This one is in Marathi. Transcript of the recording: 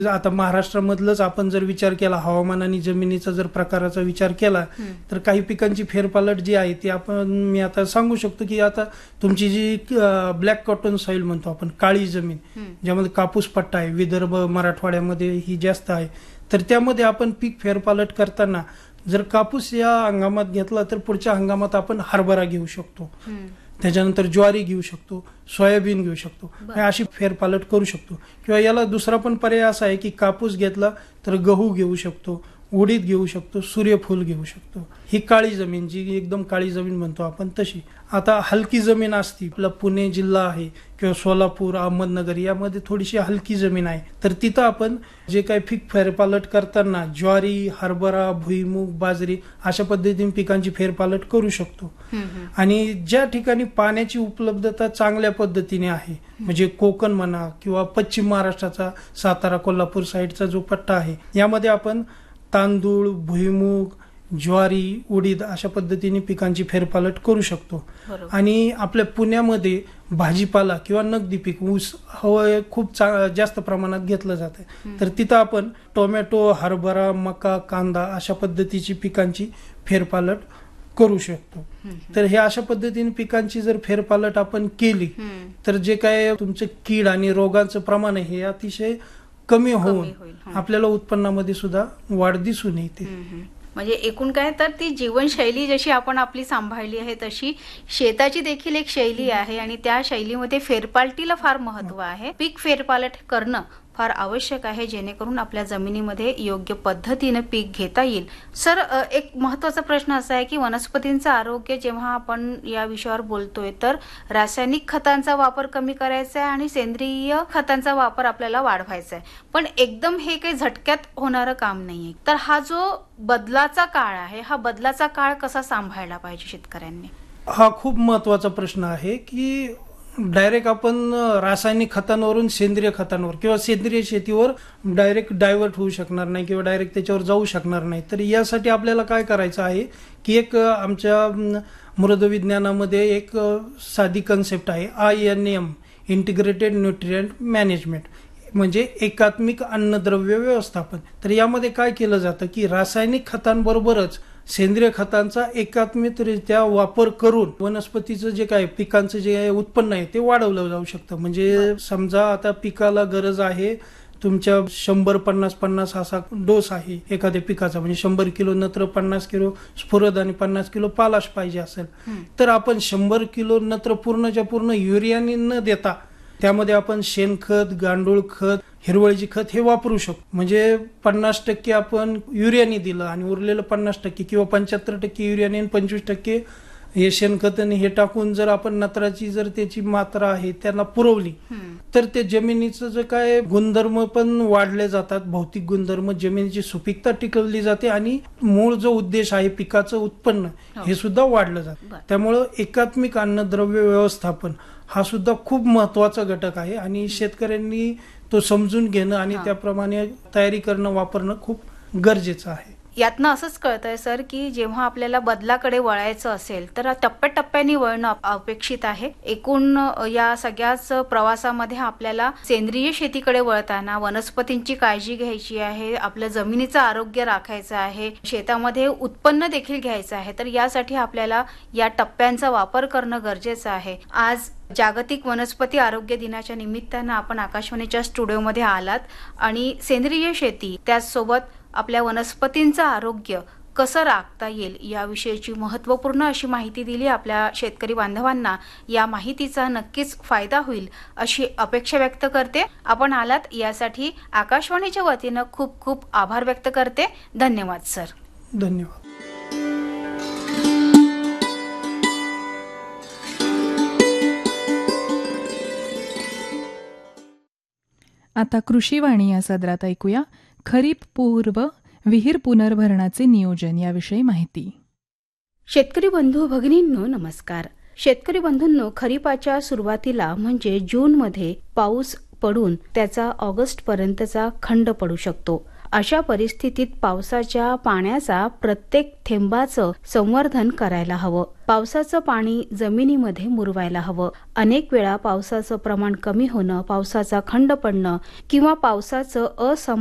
आता महाराष्ट्रामधलंच आपण जर विचार केला, हवामान आणि जमिनीचा जर प्रकाराचा विचार केला, तर काही पिकांची फेरपालट जी आहे ती मी आता सांगू शकतो की आता तुमची जी ब्लॅक कॉटन सॉइल म्हणतो आपण, काळी जमीन, ज्यामध्ये कापूस पट्टा आहे, विदर्भ मराठवाड्यामध्ये ही जास्त आहे, तर त्यामध्ये आपण पीक फेरपालट करताना जर कापूस या हंगामात घेतला तर पुढच्या हंगामात आपण हरभरा घेऊ शकतो, त्याच्यानंतर ज्वारी घेऊ शकतो, सोयाबीन घेऊ शकतो, अशी फेरपालट करू शकतो. किंवा याला दुसरा पण पर्याय असा आहे की कापूस घेतला तर गहू घेऊ शकतो, उडीद घेऊ शकतो, सूर्यफूल घेऊ शकतो. ही काळी जमीन, जी एकदम काळी जमीन म्हणतो आपण तशी. आता हलकी जमीन असती, आपला पुणे जिल्हा आहे किंवा सोलापूर, अहमदनगर यामध्ये थोडीशी हलकी जमीन आहे, तर तिथं आपण जे काही पीक फेरपालट करताना ज्वारी, हरभरा, भुईमूग, बाजरी अशा पद्धतीने पिकांची फेरपालट करू शकतो. आणि ज्या ठिकाणी पाण्याची उपलब्धता चांगल्या पद्धतीने आहे, म्हणजे कोकण म्हणा किंवा पश्चिम महाराष्ट्राचा सातारा, कोल्हापूर साईडचा जो पट्टा आहे, यामध्ये आपण तांदूळ, भुईमूग, ज्वारी, उडीद अशा पद्धतीने पिकांची फेरपालट करू शकतो. आणि आपल्या पुण्यामध्ये भाजीपाला किंवा नगदी पीक, ऊस खूप जास्त प्रमाणात घेतलं जाते, तर तिथं आपण टोमॅटो, हरभरा, मका, कांदा अशा पद्धतीची पिकांची फेरपालट करू शकतो. तर हे अशा पद्धतीने पिकांची जर फेरपालट आपण केली तर जे काय तुमचं कीड आणि रोगांचं प्रमाण आहे हे अतिशय कमी होऊन आपल्याला उत्पन्नामध्ये सुद्धा वाढ दिसून येते. म्हणजे एकूण काय तर ती जीवनशैली जशी आपण आपली सांभाळली आहे तशी शेताची देखील एक शैली आहे आणि त्या शैलीमध्ये फेरपालटीला फार महत्व आहे. पीक फेरपालट करणं फार आवश्यक आहे जेणेकरून आपल्या जमिनीमध्ये योग्य पद्धतीने पीक घेता येईल. सर, एक महत्वाचा प्रश्न असा आहे की वनस्पतींचं आरोग्य जेव्हा आपण या विषयावर बोलतोय तर रासायनिक खतांचा वापर कमी करायचा आहे आणि सेंद्रिय खतांचा वापर आपल्याला वाढवायचा आहे, पण एकदम हे काही झटक्यात होणारं काम नाहीये. तर हा जो बदलाचा काळ आहे, हा बदलाचा काळ कसा सांभाळला पाहिजे शेतकऱ्यांनी? हा खूप महत्वाचा प्रश्न आहे की डायरेक्ट आपण रासायनिक खतांवरून सेंद्रिय खतांवर किंवा सेंद्रिय शेतीवर डायरेक्ट डायव्हर्ट होऊ शकणार नाही किंवा डायरेक्ट त्याच्यावर जाऊ शकणार नाही. तर यासाठी आपल्याला काय करायचं आहे की एक आमच्या मृदविज्ञानामध्ये एक साधी कन्सेप्ट आहे, INM, इंटिग्रेटेड न्यूट्रिएंट मॅनेजमेंट, म्हणजे एकात्मिक अन्नद्रव्य व्यवस्थापन. तर यामध्ये काय केलं जातं की रासायनिक खतांबरोबरच सेंद्रिय खतांचा एकात्मिकरित्या वापर करून वनस्पतीचं जे काय पिकांचं जे उत्पन्न आहे ते वाढवलं जाऊ शकतं. म्हणजे समजा आता पिकाला गरज आहे तुमच्या 100-50-50 असा डोस आहे एखाद्या पिकाचा, म्हणजे 100 किलो नत्र, 50 किलो स्फुरद आणि 50 किलो पालाश पाहिजे असेल, तर आपण 100 किलो नत्र पूर्णच्या पूर्ण युरियाने न देता त्यामध्ये आपण शेणखत, गांडूळ खत, हिरवळीची खत हे वापरू शकतो. म्हणजे 50% आपण युरियाने दिलं आणि उरलेलं 50% किंवा 75% युरियाने आणि 25% हे शेणखत आणि हे टाकून जर आपण नत्राची जर त्याची मात्रा आहे त्यांना पुरवली तर ते जमिनीचं जे काय गुणधर्म पण वाढले जातात, भौतिक गुणधर्म, जमिनीची सुपीकता टिकवली जाते आणि मूळ जो उद्देश आहे पिकाचं उत्पन्न हे सुद्धा वाढलं जातं. त्यामुळं एकात्मिक अन्नद्रव्य व्यवस्थापन हा सुद्धा खूप महत्वाचा घटक आहे आणि शेतकऱ्यांनी तो समजून घेणं आणि त्याप्रमाणे तयारी करणं, वापरणं खूप गरजेचं आहे. यातनं असंच कळतंय सर की जेव्हा आपल्याला बदलाकडे वळायचं असेल तर टप्प्याटप्प्याने वळणं अपेक्षित आहे. एकूण या सगळ्याच प्रवासामध्ये आपल्याला सेंद्रिय शेतीकडे वळताना वनस्पतींची काळजी घ्यायची आहे, आपल्या जमिनीचं आरोग्य राखायचं आहे, शेतामध्ये उत्पन्न देखील घ्यायचं आहे. तर यासाठी आपल्याला या टप्प्यांचा वापर करणं गरजेचं आहे. आज जागतिक वनस्पती आरोग्य दिनाच्या निमित्तानं आपण आकाशवाणीच्या स्टुडिओमध्ये आलात आणि सेंद्रिय शेती त्याचसोबत आपल्या वनस्पतींचं आरोग्य कसं राखता येईल याविषयीची महत्त्वपूर्ण अशी माहिती दिली आपल्या शेतकरी बांधवांना. या माहितीचा नक्कीच फायदा होईल अशी अपेक्षा व्यक्त करते. आपण आलात यासाठी आकाशवाणीच्या वतीनं खूप खूप आभार व्यक्त करते. धन्यवाद सर. धन्यवाद. आता कृषीवाणी या सदरात ऐकूया खरीप पूर्व विहीर पुनर्भरणाचे नियोजन याविषयी माहिती. शेतकरी बंधू भगिनींनो नमस्कार. शेतकरी बंधूंनो, खरीपाच्या सुरुवातीला म्हणजे जूनमध्ये पाऊस पडून त्याचा ऑगस्ट पर्यंतचा खंड पडू शकतो अशा परिस्थितीत पावसाच्या पाण्याचा प्रत्येक थेंबाचं संवर्धन करायला हवं. पावसाचं पाणी जमिनीमध्ये मुरवायला हवं. अनेक वेळा पावसाचं प्रमाण कमी होणं, पावसाचा खंड पडणं किंवा पावसाचं